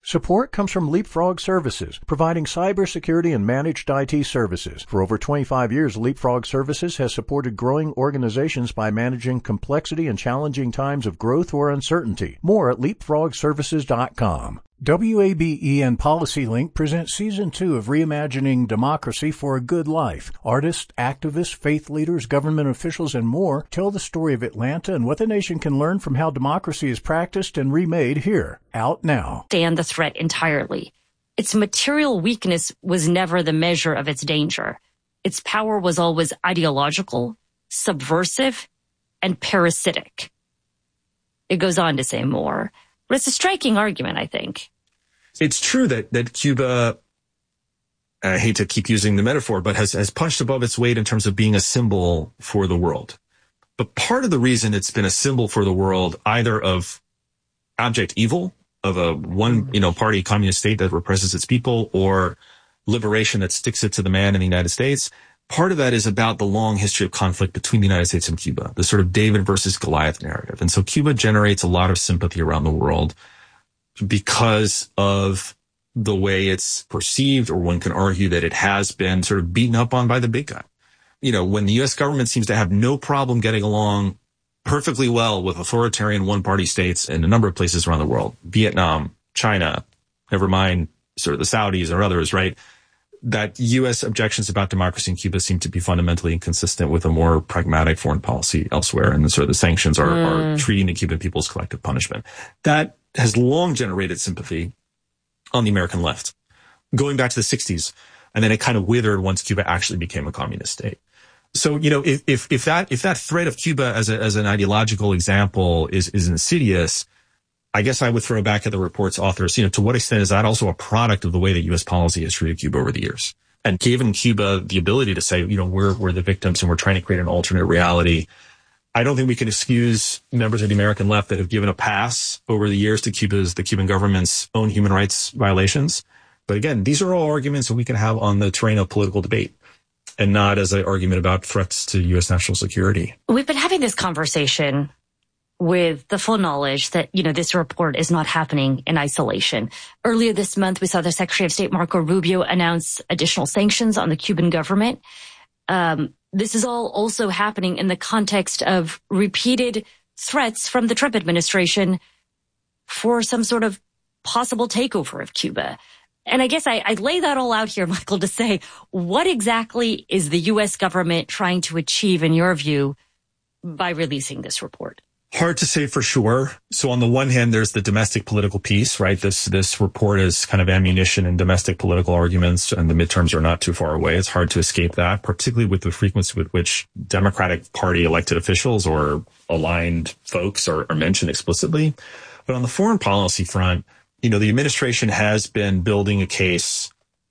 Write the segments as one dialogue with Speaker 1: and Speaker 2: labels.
Speaker 1: Support comes from Leapfrog Services, providing cybersecurity and managed IT services. For over 25 years, Leapfrog Services has supported growing organizations by managing complexity and challenging times of growth or uncertainty. More at leapfrogservices.com. WABE and PolicyLink present Season 2 of Reimagining Democracy for a Good Life. Artists, activists, faith leaders, government officials, and more tell the story of Atlanta and what the nation can learn from how democracy is practiced and remade here. Out now.
Speaker 2: Stand the threat entirely. Its material weakness was never the measure of its danger. Its power was always ideological, subversive, and parasitic. It goes on to say more. But it's a striking argument, I think.
Speaker 3: It's true that Cuba, I hate to keep using the metaphor, but has punched above its weight in terms of being a symbol for the world. But part of the reason it's been a symbol for the world, either of abject evil, of a party communist state that represses its people, or liberation that sticks it to the man in the United States, part of that is about the long history of conflict between the United States and Cuba, the sort of David versus Goliath narrative. And so Cuba generates a lot of sympathy around the world because of the way it's perceived, or one can argue that it has been sort of beaten up on by the big guy. You know, when the U.S. government seems to have no problem getting along perfectly well with authoritarian one-party states in a number of places around the world, Vietnam, China, never mind sort of the Saudis or others, right? That U.S. objections about democracy in Cuba seem to be fundamentally inconsistent with a more pragmatic foreign policy elsewhere. And sort of the sanctions are treating the Cuban people as collective punishment. That has long generated sympathy on the American left, going back to the 60s. And then it kind of withered once Cuba actually became a communist state. So, you know, if that threat of Cuba as an ideological example is insidious, I guess I would throw back at the report's authors, to what extent is that also a product of the way that U.S. policy has treated Cuba over the years? And given Cuba the ability to say, we're the victims and we're trying to create an alternate reality, I don't think we can excuse members of the American left that have given a pass over the years to the Cuban government's own human rights violations. But again, these are all arguments that we can have on the terrain of political debate, and not as an argument about threats to U.S. national security.
Speaker 2: We've been having this conversation with the full knowledge that, this report is not happening in isolation. Earlier this month, we saw the Secretary of State Marco Rubio announce additional sanctions on the Cuban government. This is all also happening in the context of repeated threats from the Trump administration for some sort of possible takeover of Cuba. And I guess I lay that all out here, Michael, to say, what exactly is the U.S. government trying to achieve, in your view, by releasing this report?
Speaker 3: Hard to say for sure. So on the one hand, there's the domestic political piece, right? This report is kind of ammunition in domestic political arguments, and the midterms are not too far away. It's hard to escape that, particularly with the frequency with which Democratic Party elected officials or aligned folks are mentioned explicitly. But on the foreign policy front, the administration has been building a case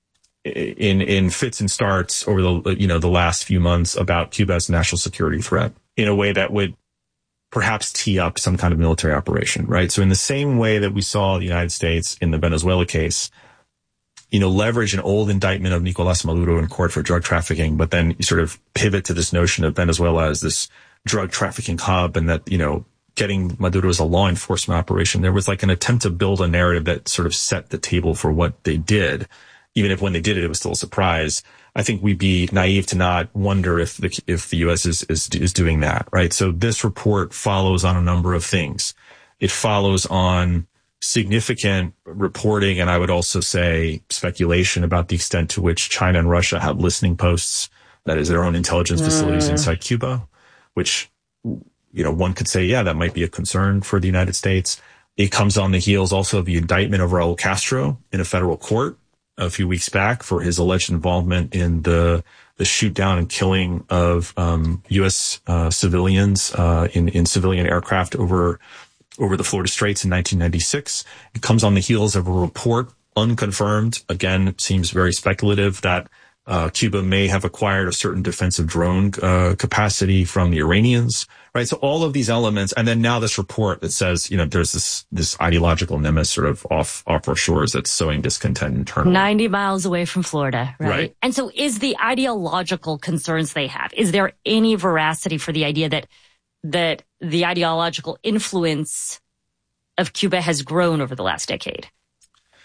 Speaker 3: in fits and starts over the last few months about Cuba as a national security threat in a way that would perhaps tee up some kind of military operation, right? So in the same way that we saw the United States in the Venezuela case, leverage an old indictment of Nicolás Maduro in court for drug trafficking, but then you sort of pivot to this notion of Venezuela as this drug trafficking hub, and that, getting Maduro as a law enforcement operation, there was like an attempt to build a narrative that sort of set the table for what they did. Even if when they did it, it was still a surprise. I think we'd be naive to not wonder if the U.S. is doing that, right? So this report follows on a number of things. It follows on significant reporting, and I would also say speculation about the extent to which China and Russia have listening posts, that is, their own intelligence facilities inside Cuba, which, one could say, yeah, that might be a concern for the United States. It comes on the heels also of the indictment of Raul Castro in a federal court a few weeks back for his alleged involvement in the shoot down and killing of U.S. Civilians in civilian aircraft over the Florida Straits in 1996. It comes on the heels of a report, unconfirmed, again, it seems very speculative, that Cuba may have acquired a certain defensive drone capacity from the Iranians, right? So all of these elements, and then now this report that says, there's this ideological nemesis sort of off our shores that's sowing discontent internally.
Speaker 2: 90 miles away from Florida, right? And so is the ideological concerns they have, is there any veracity for the idea that the ideological influence of Cuba has grown over the last decade?